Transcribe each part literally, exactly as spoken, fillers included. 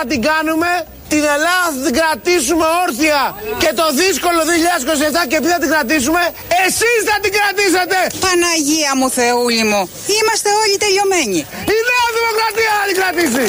θα την κάνουμε, την Ελλάδα θα την κρατήσουμε όρθια και το δύσκολο δύο χιλιάδες είκοσι επτά και επειδή θα την κρατήσουμε, εσείς θα την κρατήσετε. Παναγία μου, Θεούλη μου, είμαστε όλοι τελειωμένοι. Η Νέα Δημοκρατία θα την κρατήσει.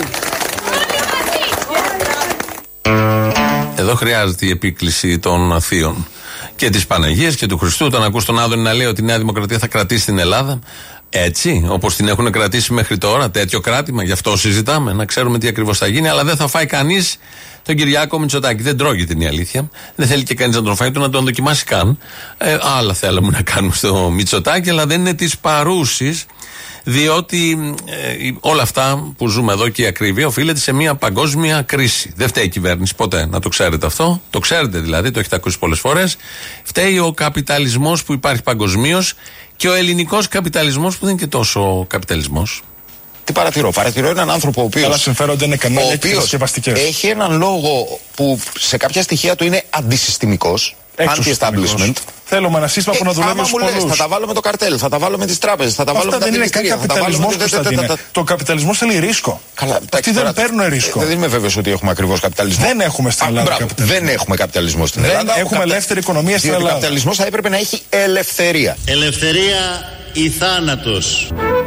Εδώ χρειάζεται η επίκληση των θείων και της Παναγίας και του Χριστού. Όταν ακούς τον Άδωνη να λέει ότι η Νέα Δημοκρατία θα κρατήσει την Ελλάδα έτσι, όπως την έχουν κρατήσει μέχρι τώρα, τέτοιο κράτημα, γι' αυτό συζητάμε, να ξέρουμε τι ακριβώς θα γίνει, αλλά δεν θα φάει κανείς τον Κυριάκο Μητσοτάκη. Δεν τρώγεται, είναι η αλήθεια. Δεν θέλει και κανείς να τον φάει, το να τον δοκιμάσει καν. Ε, άλλα θέλαμε να κάνουμε στο Μητσοτάκη, αλλά δεν είναι της παρούσης, διότι ε, όλα αυτά που ζούμε εδώ και η ακρίβεια οφείλεται σε μια παγκόσμια κρίση. Δεν φταίει η κυβέρνηση ποτέ, να το ξέρετε αυτό. Το ξέρετε δηλαδή, το έχετε ακούσει πολλές φορές. Φταίει ο καπιταλισμός που υπάρχει παγκοσμίως και ο ελληνικός καπιταλισμός που δεν είναι και τόσο καπιταλισμός. Τι παρατηρώ, παρατηρώ έναν άνθρωπο ο οποίος, άλλα συμφέροντα είναι κανάλια και σκευαστικές. Έχει έναν λόγο που σε κάποια στοιχεία του είναι αντισυστημικός. Anti-establishment. Θέλουμε ένα σύστημα που να δουλεύει στους πολλούς. Θα τα βάλω με το καρτέλ, θα τα βάλω με τις τράπεζες, θα τα βάλω με τα δικαστήρια. Αυτά δεν είναι καν καπιταλισμός. Το καπιταλισμός θέλει ρίσκο. Αυτοί δεν παίρνουν ρίσκο. Δεν είμαι βέβαιος ότι έχουμε ακριβώς καπιταλισμό. Δεν έχουμε στην Ελλάδα. Δεν έχουμε καπιταλισμό στην Ελλάδα. Έχουμε ελεύθερη οικονομία στην Ελλάδα. Ο καπιταλισμός θα έπρεπε να έχει ελευθερία. Ελευθερία ή θάνατος.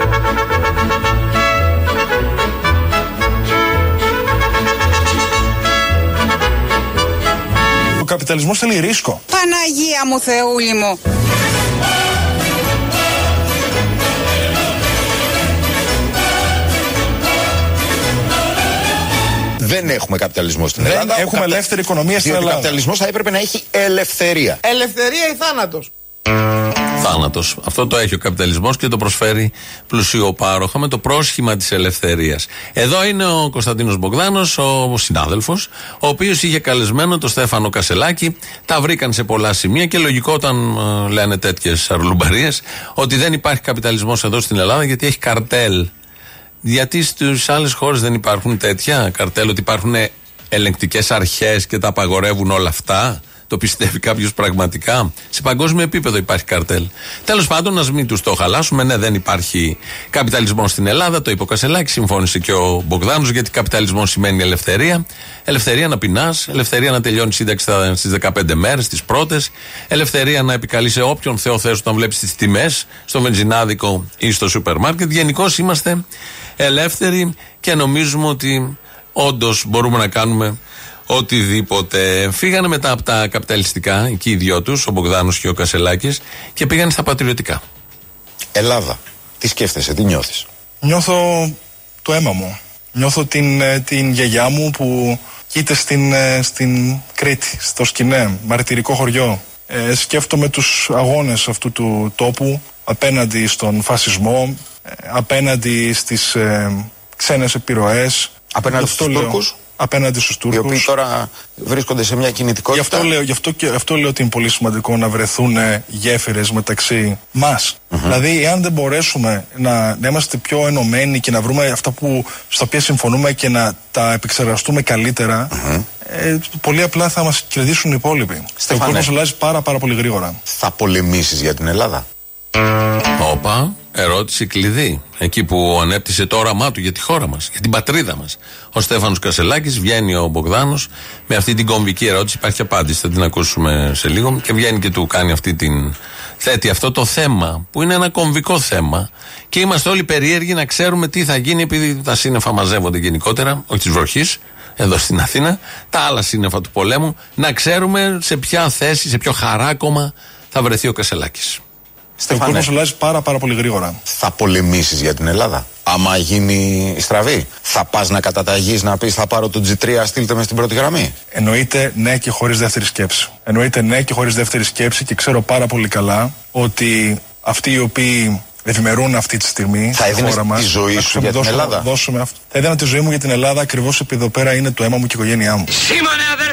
Ο καπιταλισμός θέλει ρίσκο. Παναγία μου, Θεούλη μου. Δεν έχουμε καπιταλισμό στην Ελλάδα. Δεν έχουμε ελεύθερη οικονομία στην Ελλάδα. Ο καπιταλισμός θα έπρεπε να έχει ελευθερία. Ελευθερία ή θάνατος. Θάνατος. Αυτό το έχει ο καπιταλισμός και το προσφέρει πλουσιοπάροχα με το πρόσχημα της ελευθερίας. Εδώ είναι ο Κωνσταντίνος Μπογδάνος, ο συνάδελφος, ο οποίος είχε καλεσμένο τον Στέφανο Κασελάκη. Τα βρήκαν σε πολλά σημεία και λογικό όταν ε, λένε τέτοιες αρλουμπαρίες ότι δεν υπάρχει καπιταλισμός εδώ στην Ελλάδα γιατί έχει καρτέλ. Γιατί στις άλλες χώρες δεν υπάρχουν τέτοια καρτέλ, ότι υπάρχουν ελεγκτικές αρχές και τα απαγορεύουν όλα αυτά? Το πιστεύει κάποιος πραγματικά? Σε παγκόσμιο επίπεδο υπάρχει καρτέλ. Τέλος πάντων, ας μην τους το χαλάσουμε. Ναι, δεν υπάρχει καπιταλισμός στην Ελλάδα. Το είπε ο Κασελάκης, συμφώνησε και ο Μπογδάνος, γιατί καπιταλισμός σημαίνει ελευθερία. Ελευθερία να πεινάς, ελευθερία να τελειώνει σύνταξη στις δεκαπέντε μέρες, τις πρώτες. Ελευθερία να επικαλείς σε όποιον Θεό θες όταν βλέπεις τις τιμές στο βενζινάδικο ή στο σούπερ μάρκετ. Γενικώς είμαστε ελεύθεροι και νομίζουμε ότι όντως μπορούμε να κάνουμε οτιδήποτε. Φύγανε μετά από τα καπιταλιστικά, εκεί οι δυο τους, ο Μπογδάνος και ο Κασελάκης, και πήγανε στα πατριωτικά. Ελλάδα. Τι σκέφτεσαι, τι νιώθεις? Νιώθω το αίμα μου. Νιώθω την, την γιαγιά μου που κοίται στην, στην Κρήτη, στο Σκηνέ, μαρτυρικό χωριό. Ε, σκέφτομαι τους αγώνες αυτού του τόπου απέναντι στον φασισμό, ε, απέναντι στις ε, ξένες επιρροές. Απέναντι στους Τούρκους. Απέναντι στους Τούρκους. Οι οποίοι τώρα βρίσκονται σε μια κινητικότητα. Γι' αυτό λέω, γι αυτό και, αυτό λέω ότι είναι πολύ σημαντικό να βρεθούν γέφυρες μεταξύ μας. Mm-hmm. Δηλαδή, εάν δεν μπορέσουμε να, να είμαστε πιο ενωμένοι και να βρούμε αυτά που, στα οποία συμφωνούμε και να τα επεξεργαστούμε καλύτερα, mm-hmm. ε, πολύ απλά θα μας κερδίσουν οι υπόλοιποι. Στεφανέ, ο κόσμος αλλάζει πάρα, πάρα πολύ γρήγορα. Θα πολεμήσεις για την Ελλάδα? Όπα, ερώτηση κλειδί. Εκεί που ανέπτυσε το όραμά του για τη χώρα μας, για την πατρίδα μας. Ο Στέφανος Κασελάκης, βγαίνει ο Μπογδάνος με αυτή την κομβική ερώτηση. Υπάρχει απάντηση, θα την ακούσουμε σε λίγο. Και βγαίνει και του κάνει αυτή την. Θέτει αυτό το θέμα, που είναι ένα κομβικό θέμα. Και είμαστε όλοι περίεργοι να ξέρουμε τι θα γίνει, επειδή τα σύννεφα μαζεύονται γενικότερα, όχι της βροχής, εδώ στην Αθήνα, τα άλλα σύννεφα του πολέμου. Να ξέρουμε σε ποια θέση, σε ποιο χαράκωμα θα βρεθεί ο Κασελάκης. Ο κόσμος αλλάζει πάρα πάρα πολύ γρήγορα. Θα πολεμήσεις για την Ελλάδα? Άμα γίνει στραβή, θα πας να καταταγείς, να πεις θα πάρω το τζι τρία, στείλτε με στην πρώτη γραμμή? Εννοείται ναι και χωρίς δεύτερη σκέψη. Εννοείται ναι και χωρίς δεύτερη σκέψη και ξέρω πάρα πολύ καλά ότι αυτοί οι οποίοι ευημερούν αυτή τη στιγμή θα έδινες τη ζωή σου για την Ελλάδα? Δώσουμε αυτό. Θα έδινα τη ζωή μου για την Ελλάδα ακριβώς επειδή εδώ πέρα είναι το αίμα μου και η οικογένειά μου.